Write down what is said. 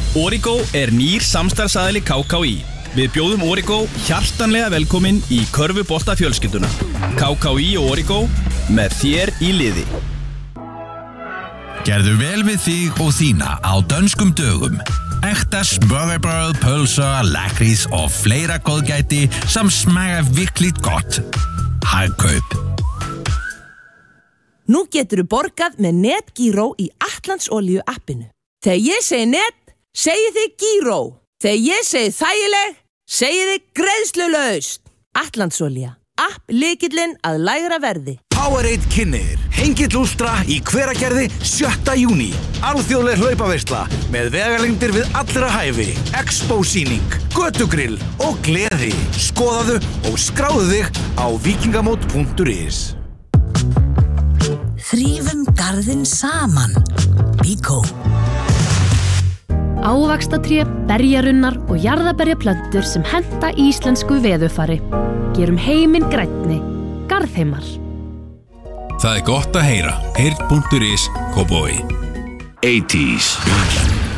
Origo nýr samstarfsaðili KKÍ. Við bjóðum Origo hjartanlega velkomin í körfubolta fjölskylduna. KKÍ og Origo með þér í liði. Gerðu vel við þig og þína á dönskum dögum. Ekta smørrebrød, pølser, lakrits og flere godgæti, som smager virkelig godt. Hagkaup. Nú geturðu borgað með NetGiro í Atlandsolíu appinu. Þegar ég segi net, segið þið Giro. Þegar ég segi þægileg, segið þið greiðslulaust. Atlandsolía, app lykillinn að lægra verði. Powerade kynnir, hengill úlstra í Hveragerði 7. júní. Alþjóðleg hlaupaveisla með vegalengdir við allra hæfi, expo-sýning, götugrill og gleði. Skoðaðu og skráðu þig á vikingamót.is. Þrífum garðinn saman. Bíkó. Ávaxtatré, berjarunnar og jarðaberjaplöntur sem henta íslensku veðurfari. Gerum heiminn grænni. Garðheimar. Það gott að heyra. Heyrn.is Kópavogi. 80s.